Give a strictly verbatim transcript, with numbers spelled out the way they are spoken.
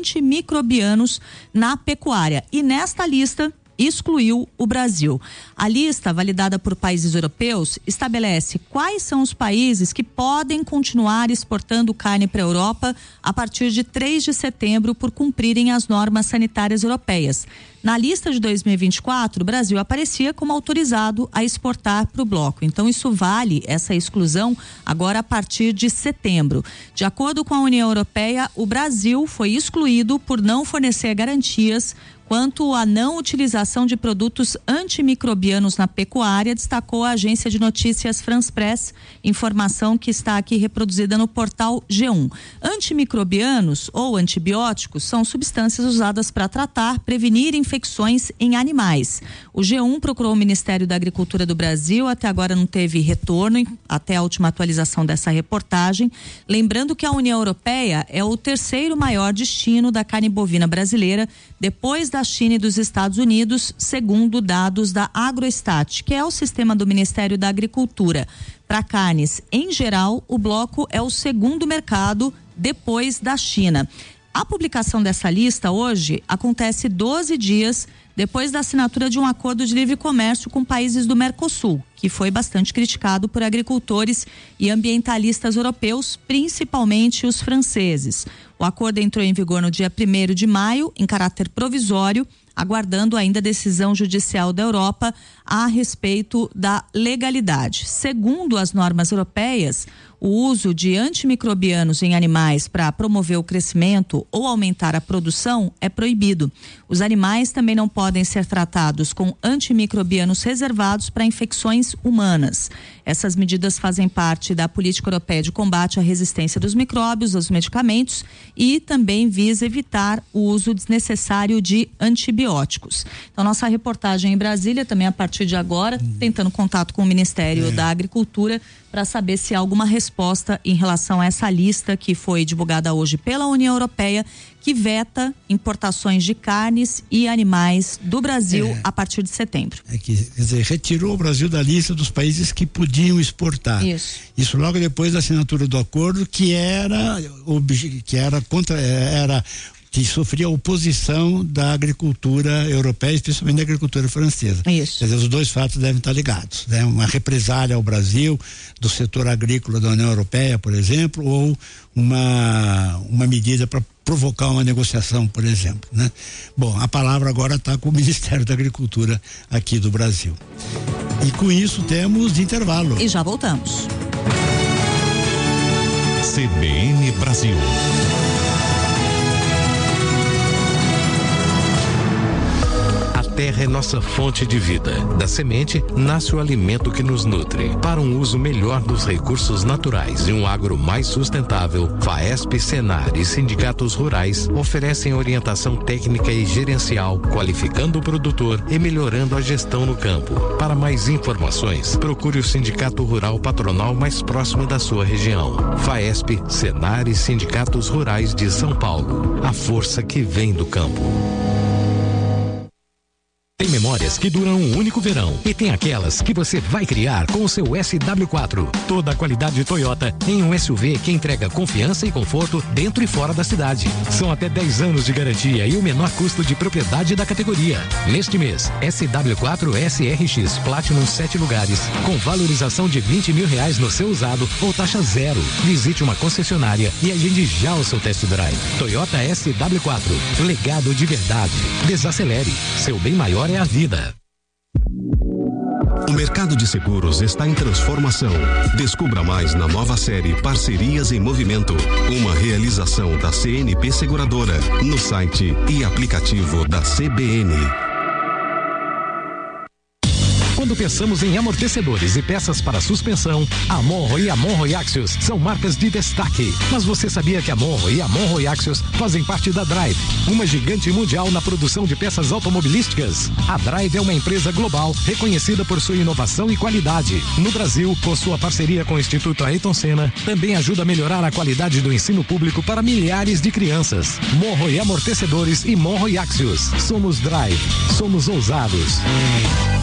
antimicrobianos na pecuária. E nesta lista excluiu o Brasil. A lista, validada por países europeus, estabelece quais são os países que podem continuar exportando carne para a Europa a partir de três de setembro por cumprirem as normas sanitárias europeias. Na lista de dois mil e vinte e quatro, o Brasil aparecia como autorizado a exportar para o bloco. Então, isso vale, essa exclusão, agora a partir de setembro. De acordo com a União Europeia, o Brasil foi excluído por não fornecer garantias quanto à não utilização de produtos antimicrobianos na pecuária, destacou a agência de notícias France Press, informação que está aqui reproduzida no portal G um. Antimicrobianos ou antibióticos são substâncias usadas para tratar, prevenir infecções em animais. O G um procurou o Ministério da Agricultura do Brasil, até agora não teve retorno, até a última atualização dessa reportagem. Lembrando que a União Europeia é o terceiro maior destino da carne bovina brasileira, depois da China e dos Estados Unidos, segundo dados da Agrostat, que é o sistema do Ministério da Agricultura. Para carnes, em geral, o bloco é o segundo mercado depois da China. A publicação dessa lista hoje acontece doze dias depois da assinatura de um acordo de livre comércio com países do Mercosul, que foi bastante criticado por agricultores e ambientalistas europeus, principalmente os franceses. O acordo entrou em vigor no dia primeiro de maio, em caráter provisório, aguardando ainda a decisão judicial da Europa a respeito da legalidade. Segundo as normas europeias, o uso de antimicrobianos em animais para promover o crescimento ou aumentar a produção é proibido. Os animais também não podem ser tratados com antimicrobianos reservados para infecções humanas. Essas medidas fazem parte da política europeia de combate à resistência dos micróbios aos medicamentos e também visa evitar o uso desnecessário de antibióticos. Então, nossa reportagem em Brasília, também a partir de agora, hum. tentando contato com o Ministério é. da Agricultura para saber se há alguma resposta em relação a essa lista que foi divulgada hoje pela União Europeia, que veta importações de carnes e animais do Brasil é, a partir de setembro. É que, quer dizer, retirou o Brasil da lista dos países que podiam exportar. Isso. Isso logo depois da assinatura do acordo, que era que era contra era que sofria oposição da agricultura europeia, especialmente da agricultura francesa. Isso. Quer dizer, os dois fatos devem estar ligados, né? Uma represália ao Brasil do setor agrícola da União Europeia, por exemplo, ou uma uma medida para provocar uma negociação, por exemplo, né? Bom, a palavra agora está com o Ministério da Agricultura aqui do Brasil. E com isso temos intervalo. E já voltamos. C B N Brasil. A terra é nossa fonte de vida. Da semente nasce o alimento que nos nutre. Para um uso melhor dos recursos naturais e um agro mais sustentável, FAESP, Senar e sindicatos rurais oferecem orientação técnica e gerencial, qualificando o produtor e melhorando a gestão no campo. Para mais informações, procure o Sindicato Rural Patronal mais próximo da sua região. FAESP, Senar e sindicatos rurais de São Paulo. A força que vem do campo. Tem memórias que duram um único verão e tem aquelas que você vai criar com o seu S W quatro. Toda a qualidade Toyota em um S U V que entrega confiança e conforto dentro e fora da cidade. São até dez anos de garantia e o menor custo de propriedade da categoria. Neste mês, S W quatro S R X Platinum sete lugares, com valorização de vinte mil reais no seu usado ou taxa zero. Visite uma concessionária e agende já o seu test drive. Toyota S W quatro, legado de verdade. Desacelere, seu bem maior é a vida. O mercado de seguros está em transformação. Descubra mais na nova série Parcerias em Movimento, uma realização da C N P Seguradora, no site e aplicativo da C B N. Quando pensamos em amortecedores e peças para suspensão, a Monro e a Monro Axios são marcas de destaque. Mas você sabia que a Monro e a Monro Axios fazem parte da Drive, uma gigante mundial na produção de peças automobilísticas? A Drive é uma empresa global reconhecida por sua inovação e qualidade. No Brasil, com sua parceria com o Instituto Ayrton Senna, também ajuda a melhorar a qualidade do ensino público para milhares de crianças. Monro e Amortecedores e Monro Axios. Somos Drive. Somos ousados.